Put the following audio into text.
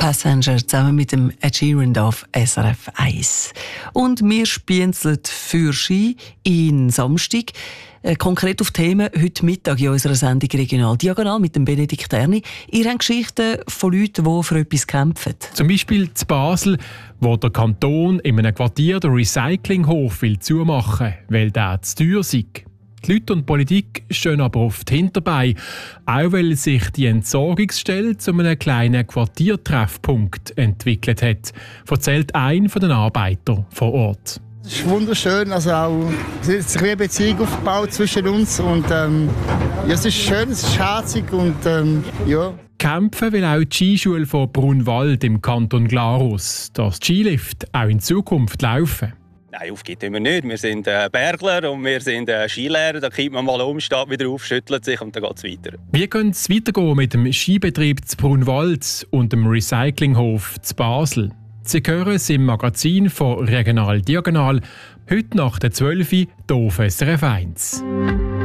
Passenger zusammen mit dem Ed Sheeran auf SRF 1. Und wir spienzeln für Ski in Samstag. Konkret auf Themen heute Mittag in unserer Sendung «Regional Diagonal» mit dem Benedikt Terni. Ihr habt Geschichten von Leuten, die für etwas kämpfen. Zum Beispiel zu Basel, wo der Kanton in einem Quartier den Recyclinghof will zumachen will, weil der zu teuer sei. Die Leute und die Politik stehen aber auf die Hinterbeine, auch weil sich die Entsorgungsstelle zu einem kleinen Quartiertreffpunkt entwickelt hat, erzählt ein von den Arbeitern vor Ort. Es ist wunderschön, also auch, es hat sich wie eine Beziehung aufgebaut zwischen uns und ja, es ist schön, es ist herzig und ja. Kämpfen will auch die Skischule von Brunwald im Kanton Glarus, dass die Skilift auch in Zukunft laufen. Nein, aufgeben wir nicht. Wir sind Bergler und wir sind Skilehrer. Da kippt man mal um, steht wieder auf, schüttelt sich und dann geht es weiter. Wie könnte es weitergehen mit dem Skibetrieb zu Brunwald und dem Recyclinghof zu Basel? Sie hören es im Magazin von «Regional Diagonal», heute nach der 12 Uhr auf SRF 1.